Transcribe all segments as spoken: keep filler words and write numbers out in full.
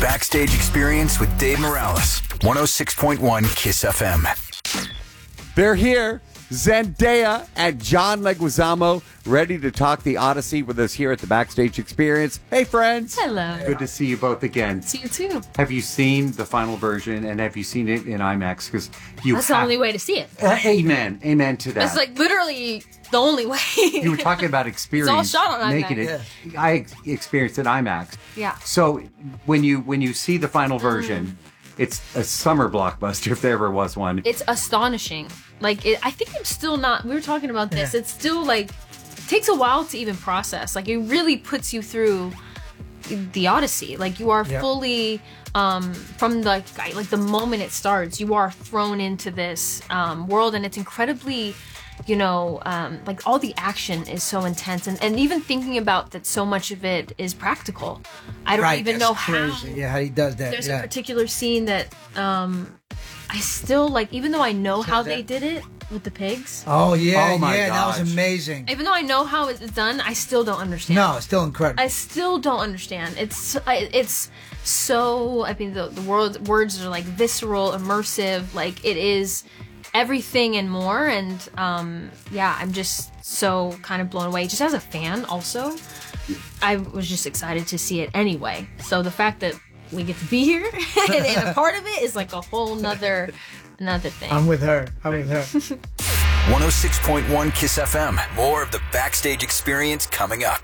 Backstage Experience with Dave Morales. one oh six point one KISS F M. They're here. Zendaya and John Leguizamo ready to talk the Odyssey with us here at the Backstage Experience. Hey, friends. Hello. Good to see you both again. See you too. Have you seen the final version, and have you seen it in IMAX? Because you That's have- the only way to see it. Uh, amen. Amen to that. It's like literally the only way. You were talking about experience. It's all shot on making IMAX. it. I ex- experienced it IMAX. Yeah. So when you when you see the final version, mm. it's a summer blockbuster if there ever was one. It's astonishing. Like it, I think I'm still not. We were talking about this. Yeah. It's still like it takes a while to even process. Like it really puts you through the Odyssey. Like you are Yeah. fully um, from the like the moment it starts, you are thrown into this um, world, and it's incredibly. You know, um, like all the action is so intense, and, and even thinking about that, so much of it is practical. I don't Right, even that's know how. crazy. Yeah, how he does that. There's yeah. a particular scene that um, I still like, even though I know how they that- did it with the pigs. Oh yeah, Oh, my yeah, that gosh. was amazing. Even though I know how it's done, I still don't understand. No, it's still incredible. I still don't understand. It's I, it's so. I mean, the the word, words are like visceral, immersive. Like it is everything and more. And um, yeah, I'm just so kind of blown away. Just as a fan, also, I was just excited to see it anyway. So the fact that we get to be here and, and a part of it is like a whole nother another thing. I'm with her. I'm with her. one oh six point one KISS F M. More of the Backstage Experience coming up.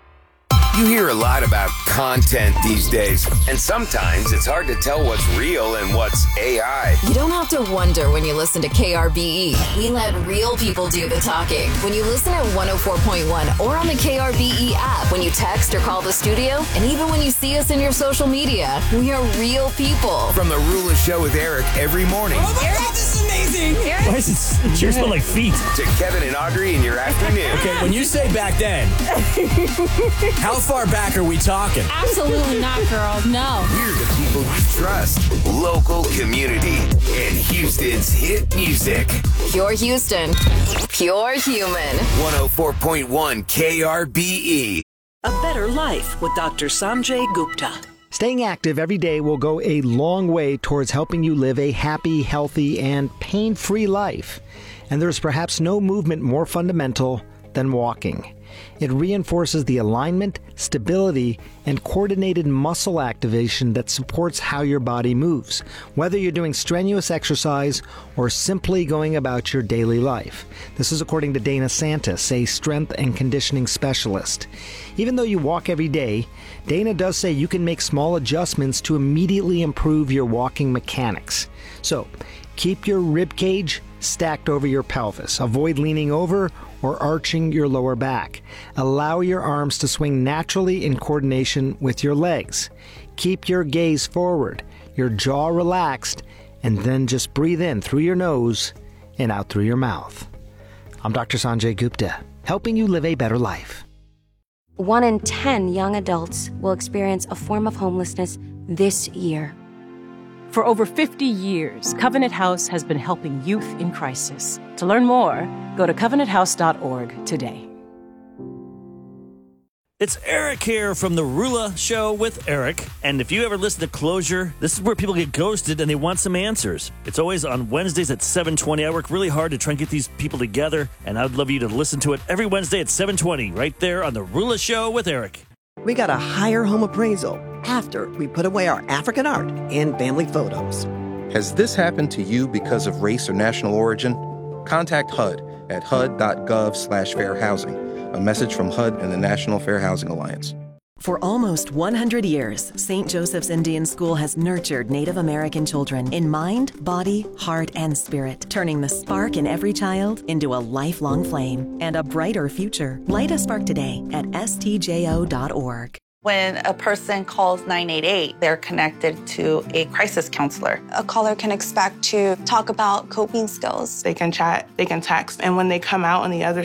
You hear a lot about content these days, and sometimes it's hard to tell what's real and what's A I. You don't have to wonder when you listen to K R B E. We let real people do the talking. When you listen at one oh four point one or on the K R B E app, when you text or call the studio, and even when you see us in your social media, we are real people. From the Rula Show with Eric every morning Oh my God, this is amazing! Why does it sure smell like feet? to Kevin and Audrey in your afternoon. Okay, when you say back then, how far back are we talking? Absolutely not, girl. No. We're the people you trust. Local community and Houston's hit music. Pure Houston. Pure human. one oh four point one K R B E. A Better Life with Doctor Sanjay Gupta. Staying active every day will go a long way towards helping you live a happy, healthy, and pain-free life. And there's perhaps no movement more fundamental than walking. It reinforces the alignment, stability, and coordinated muscle activation that supports how your body moves, whether you're doing strenuous exercise or simply going about your daily life. This is according to Dana Santis, a strength and conditioning specialist. Even though you walk every day, Dana does say you can make small adjustments to immediately improve your walking mechanics. So, keep your rib cage stacked over your pelvis. Avoid leaning over or arching your lower back. Allow your arms to swing naturally in coordination with your legs. Keep your gaze forward, your jaw relaxed, and then just breathe in through your nose and out through your mouth. I'm Doctor Sanjay Gupta, helping you live a better life. One in ten young adults will experience a form of homelessness this year. For over fifty years, Covenant House has been helping youth in crisis. To learn more, go to covenant house dot org today. It's Eric here from the Rula Show with Eric. And if you ever listen to Closure, this is where people get ghosted and they want some answers. It's always on Wednesdays at seven twenty. I work really hard to try and get these people together, and I'd love you to listen to it every Wednesday at seven twenty, right there on the Rula Show with Eric. We got a higher home appraisal after we put away our African art and family photos. Has this happened to you because of race or national origin? Contact H U D at H U D dot gov slash fair housing. A message from H U D and the National Fair Housing Alliance. For almost one hundred years, Saint Joseph's Indian School has nurtured Native American children in mind, body, heart, and spirit, turning the spark in every child into a lifelong flame and a brighter future. Light a spark today at S T J O dot org. When a person calls nine eight eight, they're connected to a crisis counselor. A caller can expect to talk about coping skills. They can chat, they can text, and when they come out on the other